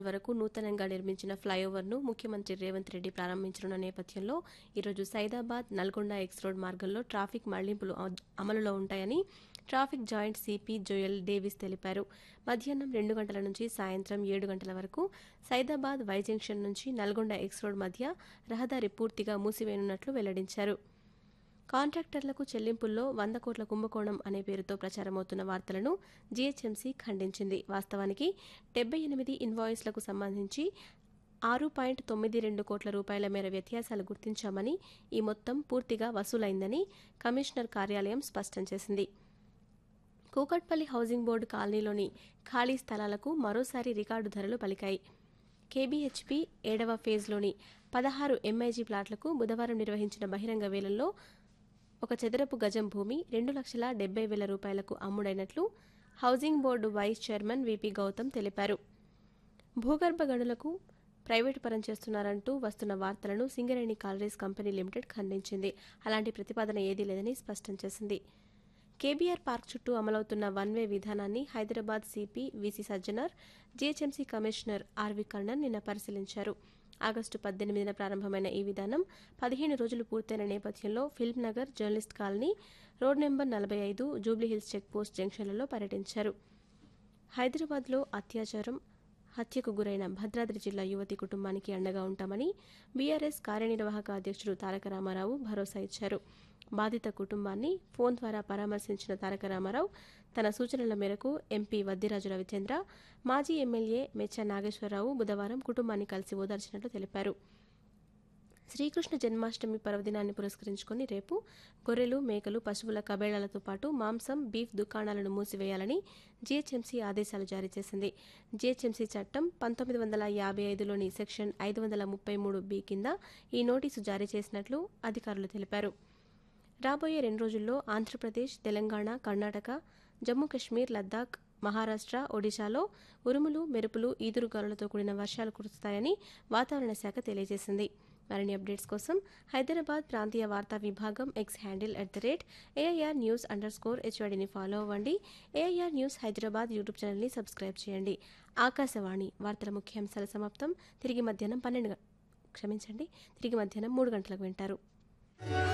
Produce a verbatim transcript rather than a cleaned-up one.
వరకు నూతనంగా నిర్మించిన ఫ్లైఓవర్ను ముఖ్యమంత్రి రేవంత్ రెడ్డి ప్రారంభించనున్న నేపథ్యంలో ఈరోజు సైదాబాద్ నల్గొండ ఎక్స్ రోడ్ మార్గంలో ట్రాఫిక్ మళ్లింపులు అ- అమలులో ఉంటాయని traffic joint CP Joel Davis తెలిపారు. మధ్యాహ్నం రెండు గంటల నుంచి సాయంత్రం ఏడు గంటల వరకు సైదాబాద్ వై జంక్షన్ నుంచి నల్గొండ ఎక్స్ రోడ్ మధ్య రహదారి పూర్తిగా మూసివేయనున్నట్లు వెల్లడించారు. కాంట్రాక్టర్లకు చెల్లింపుల్లో వంద కోట్ల కుంభకోణం అనే పేరుతో ప్రచారమవుతున్న వార్తలను జీహెచ్ఎంసీ ఖండించింది. వాస్తవానికి డెబ్బై ఎనిమిది ఇన్వాయిస్లకు సంబంధించి ఆరు పాయింట్ తొమ్మిది రెండు కోట్ల రూపాయల మేర వ్యత్యాసాలు గుర్తించామని, ఈ మొత్తం పూర్తిగా వసూలైందని కమిషనర్ కార్యాలయం స్పష్టం చేసింది. కూకట్పల్లి హౌసింగ్ బోర్డు కాలనీలోని ఖాళీ స్థలాలకు మరోసారి రికార్డు ధరలు పలికాయి. కేబీహెచ్పీ ఏడవ ఫేజ్లోని పదహారు ఎంఐజీ ప్లాట్లకు బుధవారం నిర్వహించిన బహిరంగ వేలంలో ఒక చదరపు గజం భూమి రెండు లక్షల డెబ్బై వేల రూపాయలకు అమ్ముడైనట్లు housing board vice chairman VP Gautam తెలిపారు. భూగర్భ గనులకు ప్రైవేటు పరం చేస్తున్నారంటూ వస్తున్న వార్తలను సింగరేణి కాలరీస్ కంపెనీ లిమిటెడ్ ఖండించింది. అలాంటి ప్రతిపాదన ఏదీ లేదని స్పష్టం చేసింది. కేబీఆర్ పార్క్ చుట్టూ అమలవుతున్న వన్ వే విధానాన్ని Hyderabad CP VC Sajjanar, GHMC commissioner RV Karnan నిన్న పరిశీలించారు. ఆగస్టు పద్దెనిమిదిన ప్రారంభమైన ఈ విధానం పదిహేను రోజులు పూర్తయిన నేపథ్యంలో film Nagar, journalist colony, road number నలభై ఐదు, జూబ్లీహిల్స్ చెక్పోస్ట్ జంక్షన్లలో పర్యటించారు. హైదరాబాద్లో అత్యాచారం, హత్యకు గురైన భద్రాద్రి జిల్లా యువతి కుటుంబానికి అండగా ఉంటామని బీఆర్ఎస్ కార్యనిర్వాహక అధ్యక్షుడు తారక రామారావు భరోసా ఇచ్చారు. బాధిత కుటుంబాన్ని ఫోన్ ద్వారా పరామర్శించిన తారక రామారావు తన సూచనల మేరకు ఎంపీ వద్దిరాజు రవిచంద్ర, మాజీ ఎమ్మెల్యే మెచ్చ నాగేశ్వరరావు బుధవారం కుటుంబాన్ని కలిసి ఓదార్చినట్లు తెలిపారు. శ్రీకృష్ణ జన్మాష్టమి పర్వదినాన్ని పురస్కరించుకుని రేపు గొర్రెలు, మేకలు, పశువుల కబేళాలతో పాటు మాంసం, బీఫ్ దుకాణాలను మూసివేయాలని జీహెచ్ఎంసీ ఆదేశాలు జారీ చేసింది. జీహెచ్ఎంసీ చట్టం పంతొమ్మిది వందల యాభై ఐదులోని సెక్షన్ ఐదు వందల ముప్పై మూడు బి కింద ఈ నోటీసు జారీ చేసినట్లు అధికారులు తెలిపారు. రాబోయే రెండు రోజుల్లో ఆంధ్రప్రదేశ్, తెలంగాణ, కర్ణాటక, జమ్మూ కశ్మీర్, లద్దాఖ్, మహారాష్ట్ర, ఒడిశాలో ఉరుములు, మెరుపులు, ఈదురుగాలులతో కూడిన వర్షాలు కురుస్తాయని వాతావరణ శాఖ తెలియజేసింది. మరిన్ని అప్డేట్స్ కోసం హైదరాబాద్ ప్రాంతీయ వార్తా విభాగం X handle at the rate AIR news under score హెచ్వైడిని follow అవ్వండి. ఏఐఆర్ న్యూస్ హైదరాబాద్ యూట్యూబ్ ఛానల్ని సబ్స్క్రైబ్ చేయండి. ఆకాశవాణి వార్తల ముఖ్యాంశాల సమాప్తం. తిరిగి మధ్యాహ్నం పన్నెండు క్షమించండి తిరిగి మధ్యాహ్నం మూడు గంటలకు వింటారు.